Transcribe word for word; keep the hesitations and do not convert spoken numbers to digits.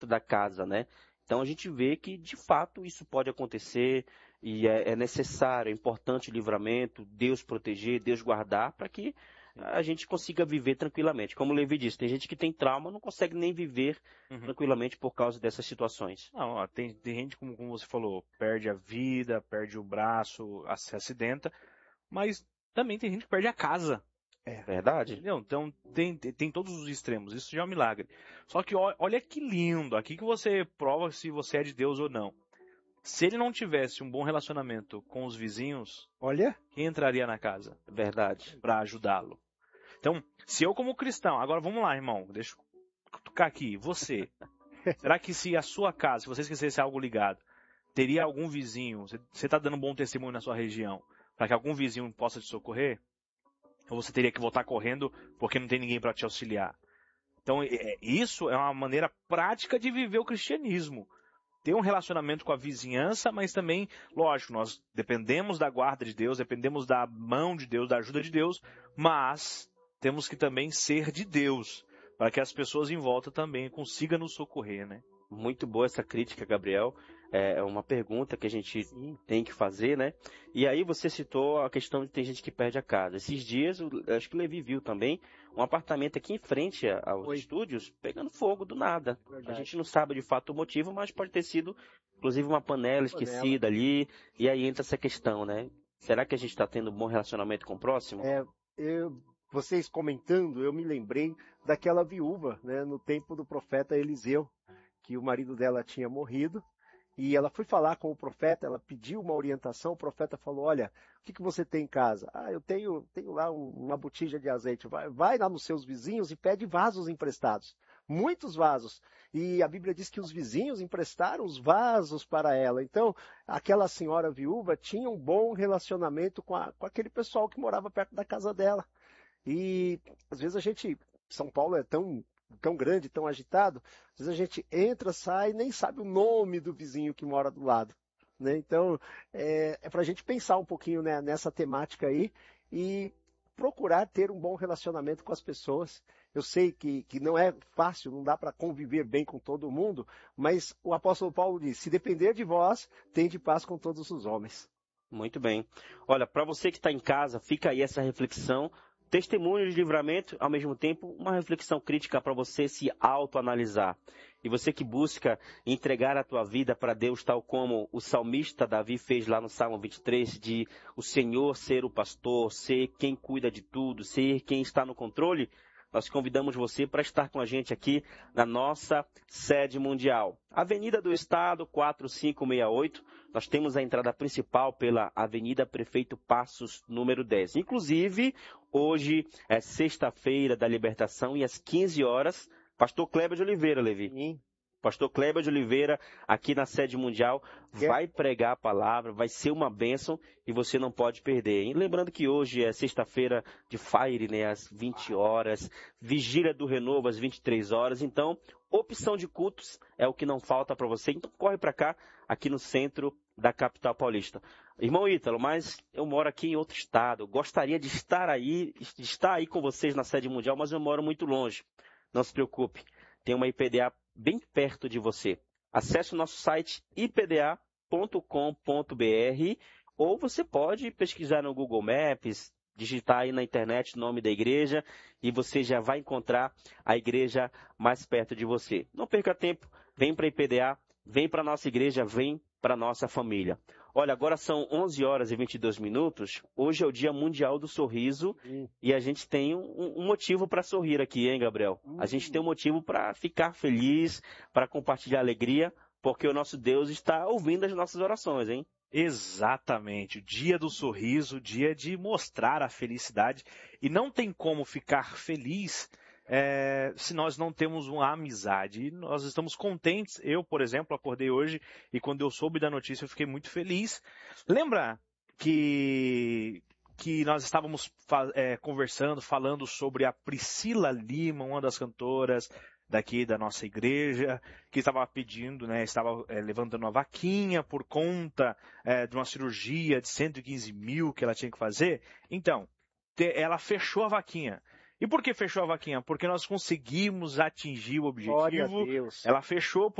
da casa, né? Então a gente vê que, de fato, isso pode acontecer e é, é necessário, é importante o livramento, Deus proteger, Deus guardar, para que a gente consiga viver tranquilamente. Como o Levi disse, tem gente que tem trauma, não consegue nem viver Uhum. tranquilamente por causa dessas situações. Não, ó, tem, tem gente, como, como você falou, perde a vida, perde o braço, se acidenta, mas também tem gente que perde a casa. É verdade? Entendeu? Então tem, tem, tem todos os extremos, isso já é um milagre. Só que ó, olha que lindo, aqui que você prova se você é de Deus ou não. Se ele não tivesse um bom relacionamento com os vizinhos, Olha, quem entraria na casa Verdade. para ajudá-lo? Então, se eu como cristão, agora vamos lá, irmão, deixa eu tocar aqui, você, será que se a sua casa, se você esquecesse algo ligado, teria algum vizinho, você está dando um bom testemunho na sua região, para que algum vizinho possa te socorrer? Ou você teria que voltar correndo porque não tem ninguém para te auxiliar? Então, é, isso é uma maneira prática de viver o cristianismo. Ter um relacionamento com a vizinhança, mas também, lógico, nós dependemos da guarda de Deus, dependemos da mão de Deus, da ajuda de Deus, mas temos que também ser de Deus, para que as pessoas em volta também consigam nos socorrer, né? Muito boa essa crítica, Gabriel. É uma pergunta que a gente tem que fazer, né? E aí você citou a questão de ter gente que perde a casa. Esses dias, eu acho que o Levi viu também, um apartamento aqui em frente aos Oi. estúdios pegando fogo do nada. Verdade. A gente não sabe de fato o motivo, mas pode ter sido, inclusive, uma panela esquecida ali. E aí entra essa questão, né? Será que a gente está tendo um bom relacionamento com o próximo? é, eu, vocês comentando, eu me lembrei daquela viúva, né, no tempo do profeta Eliseu, que o marido dela tinha morrido, e ela foi falar com o profeta, ela pediu uma orientação, o profeta falou, olha, o que, que você tem em casa? Ah, eu tenho, tenho lá um, uma botija de azeite, vai, vai lá nos seus vizinhos e pede vasos emprestados, muitos vasos, e a Bíblia diz que os vizinhos emprestaram os vasos para ela, então aquela senhora viúva tinha um bom relacionamento com, a, com aquele pessoal que morava perto da casa dela, e às vezes a gente, São Paulo é tão tão grande, tão agitado, às vezes a gente entra, sai, nem sabe o nome do vizinho que mora do lado, né? Então, é, é para a gente pensar um pouquinho, né, nessa temática aí e procurar ter um bom relacionamento com as pessoas. Eu sei que, que não é fácil, não dá para conviver bem com todo mundo, mas o apóstolo Paulo diz, se depender de vós, tende paz com todos os homens. Muito bem. Olha, para você que está em casa, fica aí essa reflexão. Testemunho de livramento, ao mesmo tempo, uma reflexão crítica para você se autoanalisar. E você que busca entregar a tua vida para Deus, tal como o salmista Davi fez lá no Salmo vinte e três, de o Senhor ser o pastor, ser quem cuida de tudo, ser quem está no controle, nós convidamos você para estar com a gente aqui na nossa sede mundial. Avenida do Estado, quatro cinco seis oito. Nós temos a entrada principal pela Avenida Prefeito Passos, número dez. Inclusive, hoje é sexta-feira da libertação e às quinze horas, Pastor Kleber de Oliveira, Levi. Sim. Pastor Kleber de Oliveira, aqui na sede mundial, vai pregar a palavra, vai ser uma bênção e você não pode perder. E lembrando que hoje é sexta-feira de Fire, né, às vinte horas, Vigília do Renovo às vinte e três horas. Então, opção de cultos é o que não falta para você. Então, corre para cá, aqui no centro da capital paulista. Irmão Ítalo, mas eu moro aqui em outro estado. Eu gostaria de estar aí, de estar aí com vocês na sede mundial, mas eu moro muito longe. Não se preocupe, tem uma I P D A bem perto de você. Acesse o nosso site i p d a ponto com ponto b r ou você pode pesquisar no Google Maps, digitar aí na internet o nome da igreja e você já vai encontrar a igreja mais perto de você. Não perca tempo, vem para a I P D A, vem para a nossa igreja, vem para a nossa família. Olha, agora são onze horas e vinte e dois minutos. Hoje é o Dia Mundial do Sorriso Hum. e a gente tem um, um motivo para sorrir aqui, hein, Gabriel? Hum. A gente tem um motivo para ficar feliz, para compartilhar alegria, porque o nosso Deus está ouvindo as nossas orações, hein? Exatamente, o dia do sorriso, o dia de mostrar a felicidade. E não tem como ficar feliz é, se nós não temos uma amizade. E nós estamos contentes. Eu, por exemplo, acordei hoje e quando eu soube da notícia eu fiquei muito feliz. Lembra que, que nós estávamos é, conversando, falando sobre a Priscila Lima, uma das cantoras daqui da nossa igreja, que estava pedindo, né, estava é, levantando uma vaquinha por conta é, de uma cirurgia de cento e quinze mil que ela tinha que fazer. Então, te, ela fechou a vaquinha. E por que fechou a vaquinha? Porque nós conseguimos atingir o objetivo. Glória a Deus. Ela fechou